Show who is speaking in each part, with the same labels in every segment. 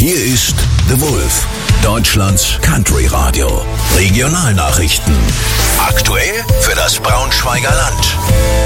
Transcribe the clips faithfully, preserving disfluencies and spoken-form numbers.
Speaker 1: Hier ist The Wolf, Deutschlands Country Radio. Regionalnachrichten. Aktuell für das Braunschweiger Land.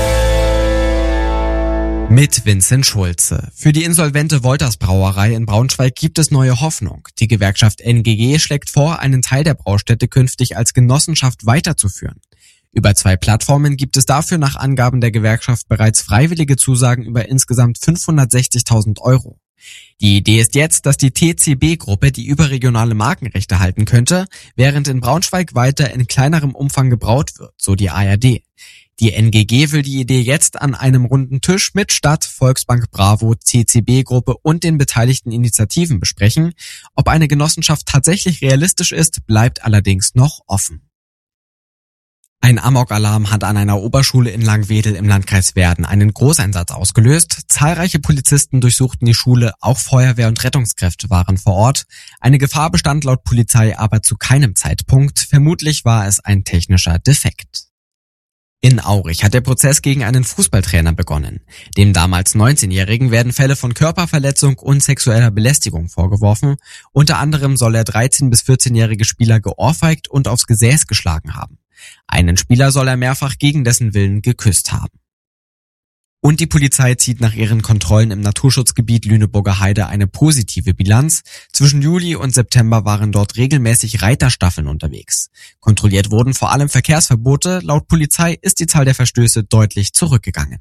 Speaker 2: Mit Vincent Schulze. Für die insolvente Wolters Brauerei in Braunschweig gibt es neue Hoffnung. Die Gewerkschaft N G G schlägt vor, einen Teil der Braustätte künftig als Genossenschaft weiterzuführen. Über zwei Plattformen gibt es dafür nach Angaben der Gewerkschaft bereits freiwillige Zusagen über insgesamt fünfhundertsechzigtausend Euro. Die Idee ist jetzt, dass die T C B-Gruppe die überregionale Markenrechte halten könnte, während in Braunschweig weiter in kleinerem Umfang gebraut wird, so die A R D. Die N G G will die Idee jetzt an einem runden Tisch mit Stadt, Volksbank Bravo, T C B-Gruppe und den beteiligten Initiativen besprechen. Ob eine Genossenschaft tatsächlich realistisch ist, bleibt allerdings noch offen. Ein Amok-Alarm hat an einer Oberschule in Langwedel im Landkreis Werden einen Großeinsatz ausgelöst. Zahlreiche Polizisten durchsuchten die Schule, auch Feuerwehr und Rettungskräfte waren vor Ort. Eine Gefahr bestand laut Polizei aber zu keinem Zeitpunkt. Vermutlich war es ein technischer Defekt. In Aurich hat der Prozess gegen einen Fußballtrainer begonnen. Dem damals neunzehnjährigen werden Fälle von Körperverletzung und sexueller Belästigung vorgeworfen. Unter anderem soll er dreizehn- bis vierzehnjährige Spieler geohrfeigt und aufs Gesäß geschlagen haben. Einen Spieler soll er mehrfach gegen dessen Willen geküsst haben. Und die Polizei zieht nach ihren Kontrollen im Naturschutzgebiet Lüneburger Heide eine positive Bilanz. Zwischen Juli und September waren dort regelmäßig Reiterstaffeln unterwegs. Kontrolliert wurden vor allem Verkehrsverbote. Laut Polizei ist die Zahl der Verstöße deutlich zurückgegangen.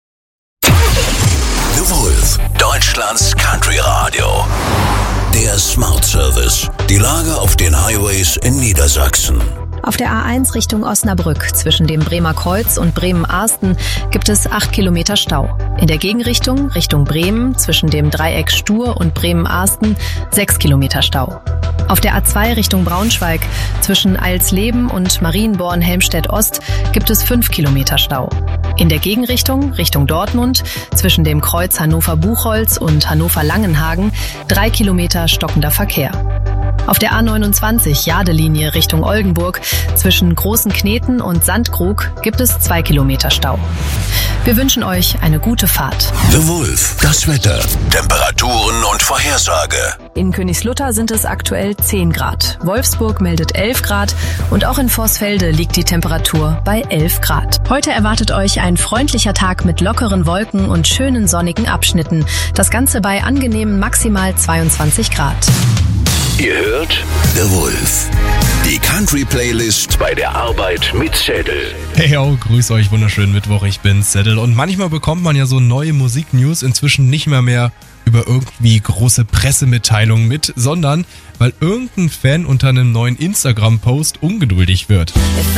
Speaker 1: The Wolf, Deutschlands Country Radio. Der Smart Service. Die Lage auf den Highways in Niedersachsen.
Speaker 3: Auf der A eins Richtung Osnabrück zwischen dem Bremer Kreuz und Bremen-Arsten gibt es acht Kilometer Stau. In der Gegenrichtung Richtung Bremen zwischen dem Dreieck Stur und Bremen-Arsten sechs Kilometer Stau. Auf der A zwei Richtung Braunschweig zwischen Eilsleben und Marienborn-Helmstedt-Ost gibt es fünf Kilometer Stau. In der Gegenrichtung Richtung Dortmund zwischen dem Kreuz Hannover-Buchholz und Hannover-Langenhagen drei Kilometer stockender Verkehr. Auf der A neunundzwanzig Jadelinie Richtung Oldenburg zwischen Großen Kneten und Sandkrug gibt es zwei Kilometer Stau. Wir wünschen euch eine gute Fahrt.
Speaker 1: The Wolf, das Wetter, Temperaturen und Vorhersage.
Speaker 3: In Königslutter sind es aktuell zehn Grad. Wolfsburg meldet elf Grad und auch in Vorsfelde liegt die Temperatur bei elf Grad. Heute erwartet euch ein freundlicher Tag mit lockeren Wolken und schönen sonnigen Abschnitten. Das Ganze bei angenehmen maximal zweiundzwanzig Grad.
Speaker 1: Ihr hört The Wolf. Die Country-Playlist bei der Arbeit mit Zettel.
Speaker 4: Hey yo, grüß euch, wunderschönen Mittwoch, ich bin Zettel. Und manchmal bekommt man ja so neue Musiknews inzwischen nicht mehr mehr über irgendwie große Pressemitteilungen mit, sondern weil irgendein Fan unter einem neuen Instagram-Post ungeduldig wird.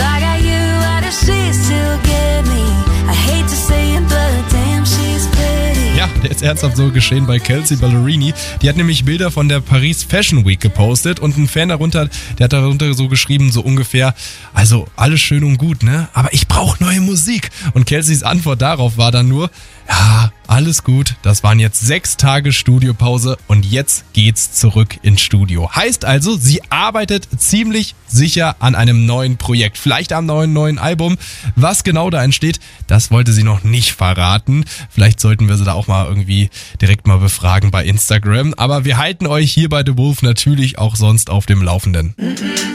Speaker 4: Ja, der ist ernsthaft so geschehen bei Kelsey Ballerini. Die hat nämlich Bilder von der Paris Fashion Week gepostet und ein Fan darunter, der hat darunter so geschrieben, so ungefähr, also alles schön und gut, ne? Aber ich brauche neue Musik. Und Kelseys Antwort darauf war dann nur, ja, alles gut, das waren jetzt sechs Tage Studiopause und jetzt geht's zurück ins Studio. Heißt also, sie arbeitet ziemlich sicher an einem neuen Projekt, vielleicht am neuen neuen Album. Was genau da entsteht, das wollte sie noch nicht verraten. Vielleicht sollten wir sie da auch mal irgendwie direkt mal befragen bei Instagram. Aber wir halten euch hier bei The Wolf natürlich auch sonst auf dem Laufenden.